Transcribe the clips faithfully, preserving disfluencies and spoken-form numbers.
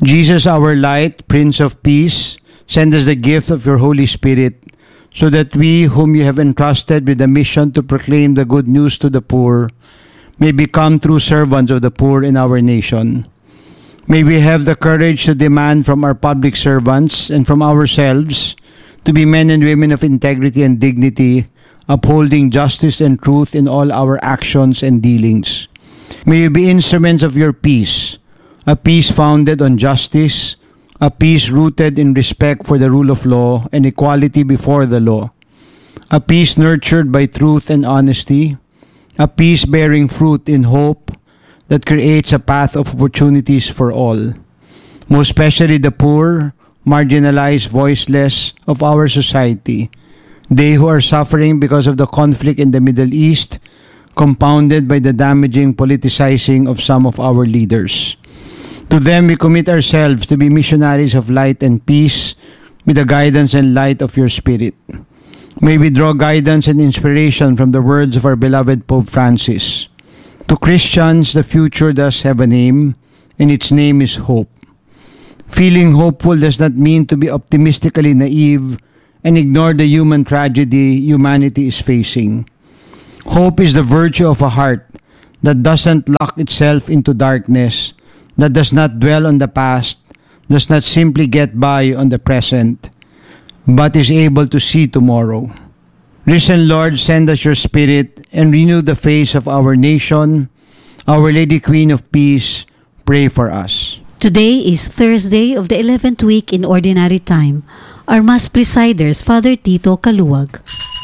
Jesus, our light, Prince of Peace, send us the gift of your Holy Spirit, so that we, whom you have entrusted with the mission to proclaim the good news to the poor, may become true servants of the poor in our nation. May we have the courage to demand from our public servants and from ourselves to be men and women of integrity and dignity, upholding justice and truth in all our actions and dealings. May we be instruments of your peace, a peace founded on justice, a peace rooted in respect for the rule of law and equality before the law, a peace nurtured by truth and honesty, a peace bearing fruit in hope that creates a path of opportunities for all, most especially the poor, marginalized, voiceless of our society, they who are suffering because of the conflict in the Middle East, compounded by the damaging politicizing of some of our leaders. To them we commit ourselves to be missionaries of light and peace with the guidance and light of your Spirit. May we draw guidance and inspiration from the words of our beloved Pope Francis. To Christians, the future does have a name, and its name is hope. Feeling hopeful does not mean to be optimistically naive and ignore the human tragedy humanity is facing. Hope is the virtue of a heart that doesn't lock itself into darkness, that does not dwell on the past, does not simply get by on the present, but is able to see tomorrow. Risen Lord, send us your Spirit and renew the face of our nation. Our Lady Queen of Peace, pray for us. Today is Thursday of the eleventh week in Ordinary Time. Our Mass Presiders, Father Tito Kaluwag.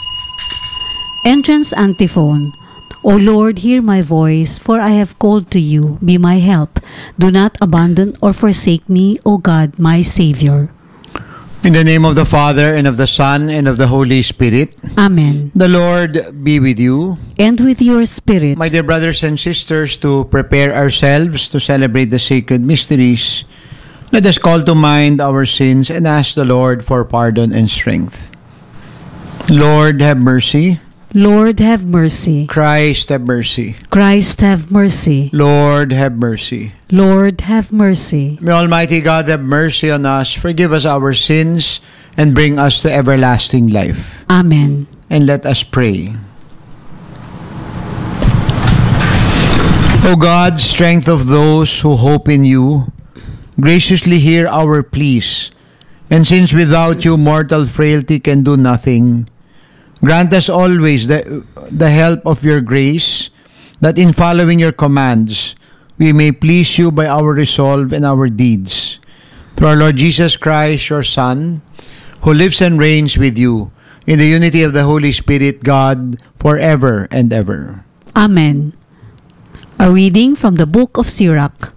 Entrance Antiphon. O Lord, hear my voice, for I have called to you. Be my help. Do not abandon or forsake me, O God, my Savior. In the name of the Father, and of the Son, and of the Holy Spirit. Amen. The Lord be with you. And with your spirit. My dear brothers and sisters, to prepare ourselves to celebrate the sacred mysteries, let us call to mind our sins and ask the Lord for pardon and strength. Lord, have mercy. Lord, have mercy. Christ, have mercy. Christ, have mercy. Lord, have mercy. Lord, have mercy. May Almighty God have mercy on us, forgive us our sins, and bring us to everlasting life. Amen. And let us pray. O God, strength of those who hope in you, graciously hear our pleas, and since without you mortal frailty can do nothing, grant us always the, the help of your grace, that in following your commands, we may please you by our resolve and our deeds. Through our Lord Jesus Christ, your Son, who lives and reigns with you, in the unity of the Holy Spirit, God, forever and ever. Amen. A reading from the book of Sirach.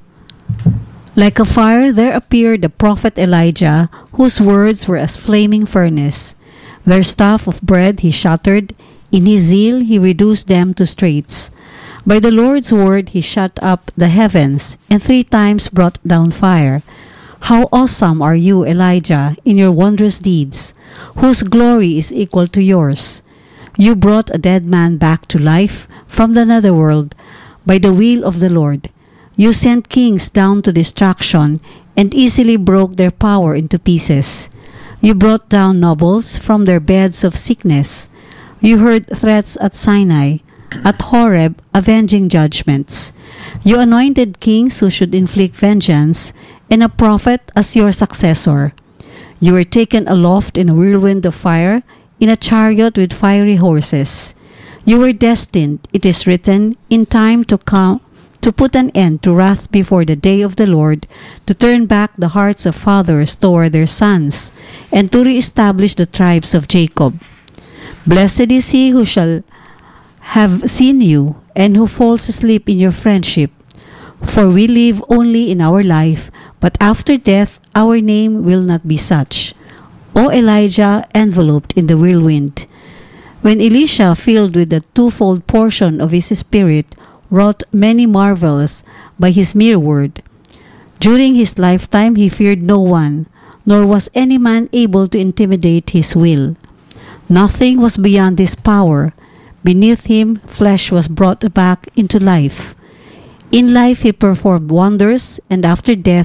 Like a fire there appeared the prophet Elijah, whose words were as flaming furnace. Their staff of bread he shattered, in his zeal he reduced them to straits. By the Lord's word he shut up the heavens, and three times brought down fire. How awesome are you, Elijah, in your wondrous deeds, whose glory is equal to yours. You brought a dead man back to life from the netherworld by the will of the Lord. You sent kings down to destruction, and easily broke their power into pieces. You brought down nobles from their beds of sickness. You heard threats at Sinai, at Horeb, avenging judgments. You anointed kings who should inflict vengeance, and a prophet as your successor. You were taken aloft in a whirlwind of fire, in a chariot with fiery horses. You were destined, it is written, in time to come, to put an end to wrath before the day of the Lord, to turn back the hearts of fathers toward their sons, and to reestablish the tribes of Jacob. Blessed is he who shall have seen you, and who falls asleep in your friendship. For we live only in our life, but after death our name will not be such. O Elijah, enveloped in the whirlwind. When Elisha, filled with the twofold portion of his spirit, wrought many marvels by his mere word. During his lifetime he feared no one, nor was any man able to intimidate his will. Nothing was beyond his power. Beneath him flesh was brought back into life. In life he performed wonders, and after death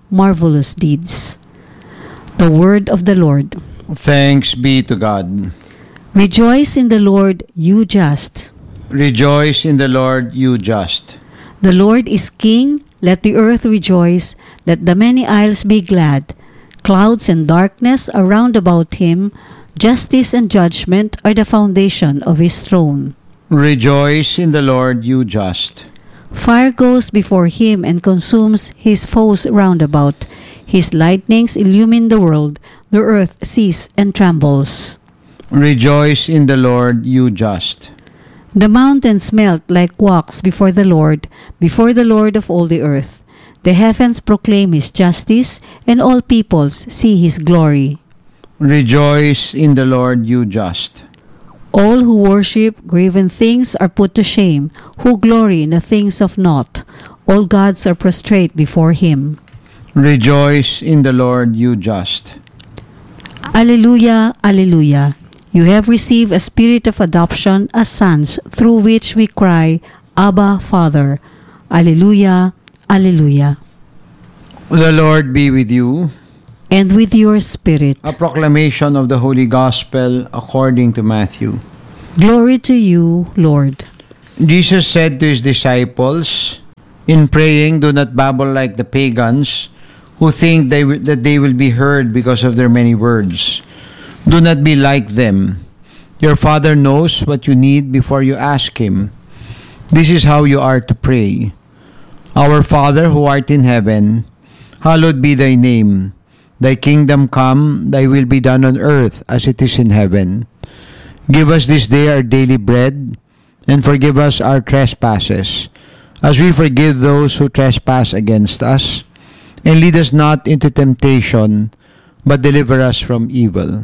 marvelous deeds. The word of the Lord. Thanks be to God. Rejoice in the Lord, you just. Rejoice in the Lord, you just. The Lord is King. Let the earth rejoice. Let the many isles be glad. Clouds and darkness are round about him. Justice and judgment are the foundation of his throne. Rejoice in the Lord, you just. Fire goes before him and consumes his foes round about. His lightnings illumine the world. The earth sees and trembles. Rejoice in the Lord, you just. The mountains melt like wax before the Lord, before the Lord of all the earth. The heavens proclaim his justice, and all peoples see his glory. Rejoice in the Lord, you just. All who worship graven things are put to shame, who glory in the things of naught. All gods are prostrate before him. Rejoice in the Lord, you just. Alleluia, alleluia. You have received a spirit of adoption as sons, through which we cry, Abba, Father. Alleluia, alleluia. The Lord be with you. And with your spirit. A proclamation of the Holy Gospel according to Matthew. Glory to you, Lord. Jesus said to his disciples, in praying, do not babble like the pagans, who think they w- that they will be heard because of their many words. Do not be like them. Your Father knows what you need before you ask him. This is how you are to pray. Our Father who art in heaven, hallowed be thy name. Thy kingdom come, thy will be done on earth as it is in heaven. Give us this day our daily bread, and forgive us our trespasses, as we forgive those who trespass against us. And lead us not into temptation, but deliver us from evil.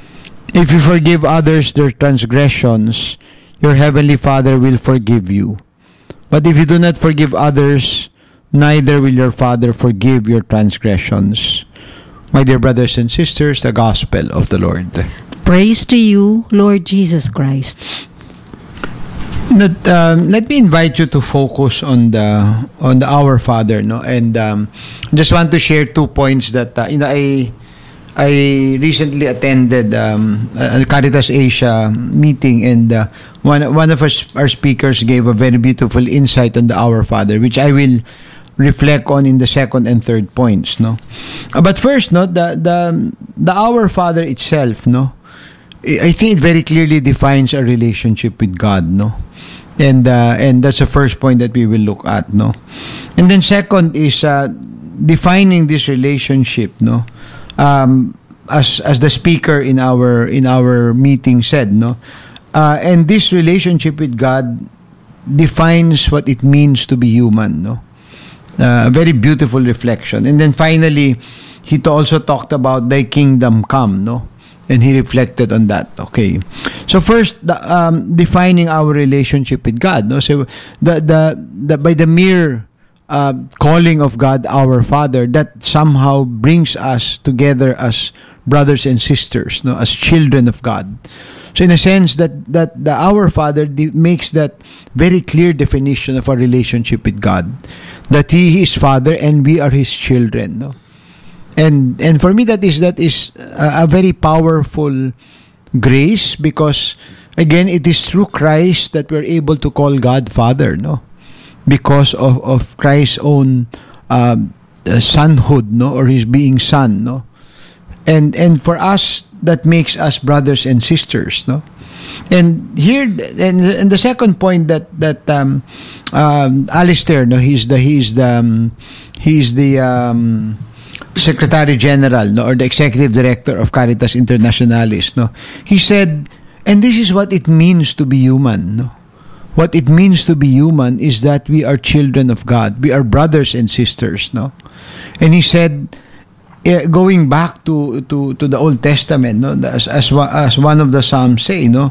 If you forgive others their transgressions, your heavenly Father will forgive you. But if you do not forgive others, neither will your Father forgive your transgressions. My dear brothers and sisters, the Gospel of the Lord. Praise to you, Lord Jesus Christ. Not, um, let me invite you to focus on the on the Our Father, no, and um, just want to share two points that uh, you know I I recently attended um, a Caritas Asia meeting, and uh, one one of our, our speakers gave a very beautiful insight on the Our Father, which I will reflect on in the second and third points, no. Uh, but first, no, the the the Our Father itself, no, I think it very clearly defines our relationship with God, no. And uh, and that's the first point that we will look at, no. And then second is uh, defining this relationship, no. Um, as as the speaker in our in our meeting said, no. Uh, and this relationship with God defines what it means to be human, no. Uh, a very beautiful reflection. And then finally, he to also talked about thy kingdom come, no. And he reflected on that. Okay. So first, the, um, defining our relationship with God. No, so the the, the by the mere uh, calling of God, our Father, that somehow brings us together as brothers and sisters, no, as children of God. So in a sense, that that the Our Father de- makes that very clear definition of our relationship with God, that He is Father and we are His children. No. And and for me, that is that is a, a very powerful grace, because again, it is through Christ that we're able to call God Father, no, because of, of Christ's own um, uh, sonhood, no, or His being Son, no, and and for us that makes us brothers and sisters, no. And here, and, and the second point that that um, um, Alistair, no, he's the he's the um, he's the um, Secretary General, no, or the Executive Director of Caritas Internationalis, no, he said, and this is what it means to be human, no. What it means to be human is that we are children of God. We are brothers and sisters, no. And he said, eh, going back to, to, to the Old Testament, no, as, as as one of the Psalms say, no,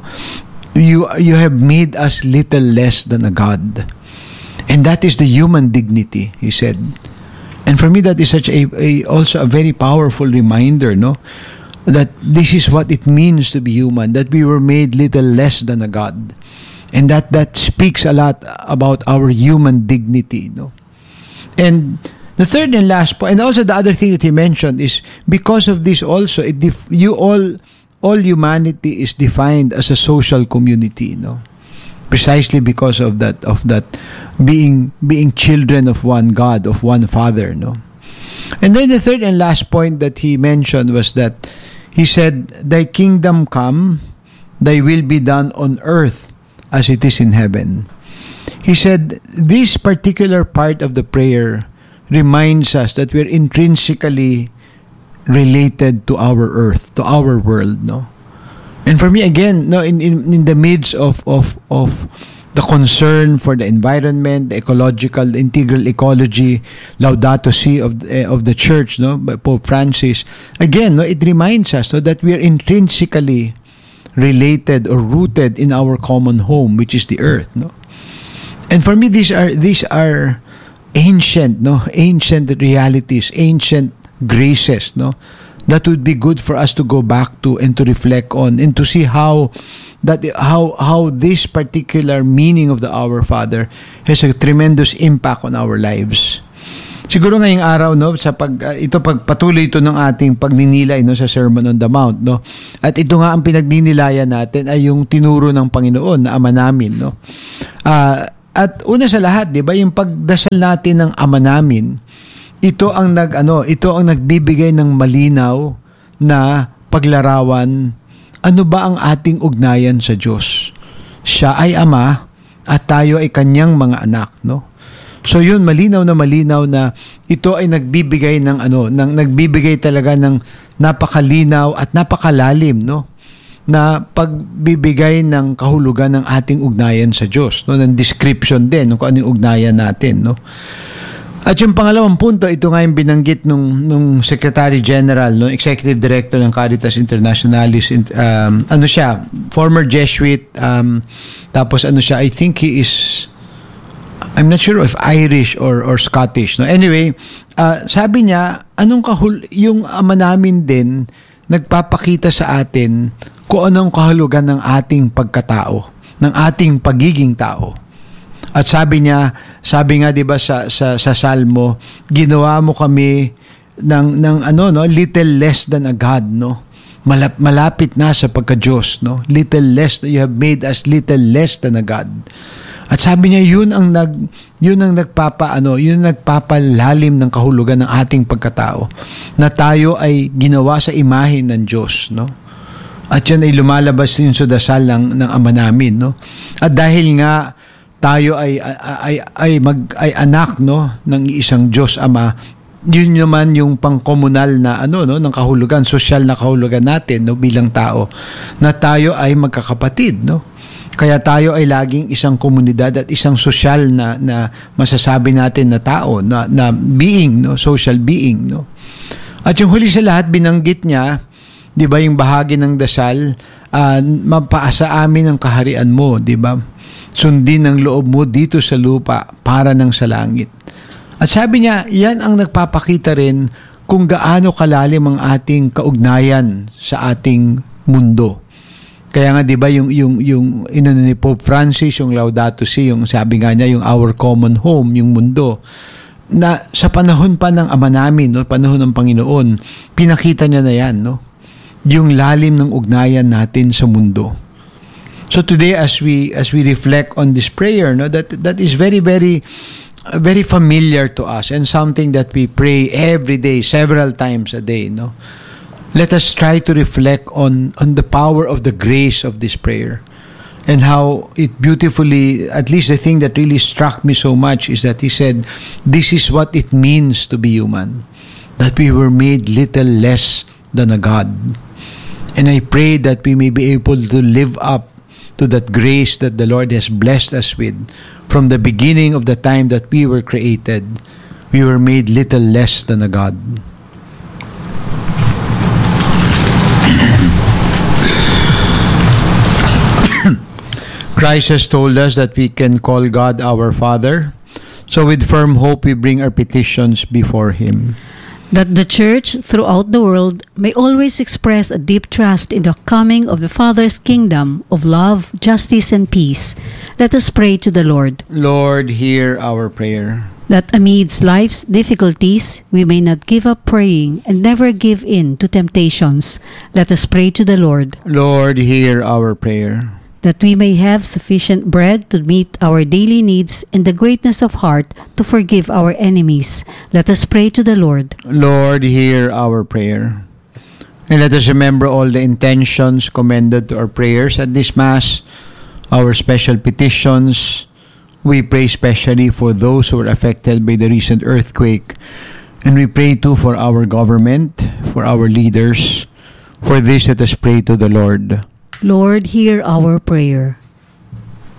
you you have made us little less than a God, and that is the human dignity, he said. And for me, that is such a, a also a very powerful reminder, no, that this is what it means to be human, that we were made little less than a God. And that, that speaks a lot about our human dignity, no. And The third and last point, and also the other thing that he mentioned is because of this also, it def- you all, all humanity is defined as a social community, no? Precisely because of that, of that being being children of one God, of one Father, no? And then the third and last point that he mentioned was that he said, "Thy kingdom come, thy will be done on earth as it is in heaven." He said this particular part of the prayer reminds us that we're intrinsically related to our earth, to our world, no? And for me, again, no, in, in, in the midst of, of, of the concern for the environment, the ecological, the integral ecology, Laudato Si of, uh, of the church, no, by Pope Francis, again, no, it reminds us no, that we are intrinsically related or rooted in our common home, which is the earth, no? And for me, these are these are ancient, no, ancient realities, ancient graces, no, that would be good for us to go back to and to reflect on and to see how that how how this particular meaning of the Our Father has a tremendous impact on our lives. Siguro ngayong araw, no, sa pag uh, ito pagpatuloy ito ng ating pagninilay, no, sa Sermon on the Mount, no. At ito nga ang pinagninilayan natin ay yung tinuro ng Panginoon na Ama namin, no. Ah, uh, at una sa lahat, 'di ba, yung pagdasal natin ng Ama namin, ito ang nag ano, ito ang nagbibigay ng malinaw na paglarawan ano ba ang ating ugnayan sa Diyos. Siya ay Ama at tayo ay kanyang mga anak, no? So yun, malinaw na malinaw na ito ay nagbibigay ng ano, ng nagbibigay talaga ng napakalinaw at napakalalim, no, na pagbibigay ng kahulugan ng ating ugnayan sa Diyos, no, ng description din no, kung ano yung ugnayan natin, no. At yung pangalawang punto, ito nga yung binanggit nung nung Secretary General, no, Executive Director ng Caritas Internationalis, um, ano siya, former Jesuit, um, tapos ano siya, I think he is, I'm not sure if Irish or or Scottish, no. Anyway, uh, sabi niya, anong kahul yung Ama namin din nagpapakita sa atin kung anong kahulugan ng ating pagkatao, ng ating pagiging tao. At sabi niya, sabi nga 'di ba sa sa sa Salmo, ginawa mo kami ng ng ano no, little less than a God, no. Malap, malapit na sa pagka-Diyos, no. Little less, you have made us little less than a God. At sabi niya, yun ang nag yun ang nagpapa ano, yun ang nagpapalalim ng kahulugan ng ating pagkatao, na tayo ay ginawa sa imahe ng Diyos, no. At yan ay lumalabas din sa dasal ng, ng Ama namin, no. At dahil nga tayo ay ay ay mag ay anak, no, ng isang Diyos Ama, yun naman yung pangkomunal na ano, no, ng kahulugan, sosyal na kahulugan natin, no, bilang tao, na tayo ay magkakapatid, no. Kaya tayo ay laging isang komunidad at isang sosyal na na masasabi natin na tao, na na being, no, social being, no. At yung huli sa lahat, binanggit niya, 'di ba, yung bahagi ng dasal, uh, mapaasa amin ang kaharian mo, 'di ba? Sundin ang loob mo dito sa lupa para ng sa langit. At sabi niya, yan ang nagpapakita rin kung gaano kalalim ang ating kaugnayan sa ating mundo. Kaya nga 'di ba yung yung yung inano ni Pope Francis, yung Laudato Si, yung sabi nga niya, yung our common home, yung mundo, na sa panahon pa ng Ama namin, no, panahon ng Panginoon, pinakita niya na yan, no, yung lalim ng ugnayan natin sa mundo. So today, as we as we reflect on this prayer, no, that that is very very uh, very familiar to us and something that we pray every day, several times a day, no. Let us try to reflect on on the power of the grace of this prayer and how it beautifully, at least the thing that really struck me so much is that he said, this is what it means to be human, that we were made little less than a God. And I pray that we may be able to live up to that grace that the Lord has blessed us with. From the beginning of the time that we were created, we were made little less than a God. Christ has told us that we can call God our Father. So with firm hope, we bring our petitions before Him. That the Church throughout the world may always express a deep trust in the coming of the Father's kingdom of love, justice, and peace. Let us pray to the Lord. Lord, hear our prayer. that amidst life's difficulties, we may not give up praying and never give in to temptations. Let us pray to the Lord. Lord, hear our prayer. That we may have sufficient bread to meet our daily needs and the greatness of heart to forgive our enemies. Let us pray to the Lord. Lord, hear our prayer. And let us remember all the intentions commended to our prayers at this Mass, our special petitions. We pray especially for those who were affected by the recent earthquake. And we pray too for our government, for our leaders. For this, let us pray to the Lord. Lord, hear our prayer.